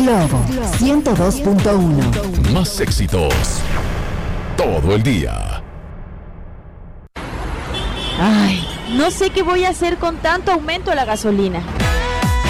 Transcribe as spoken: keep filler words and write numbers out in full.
Globo ciento dos punto uno. Más éxitos todo el día. Ay, no sé qué voy a hacer con tanto aumento de la gasolina.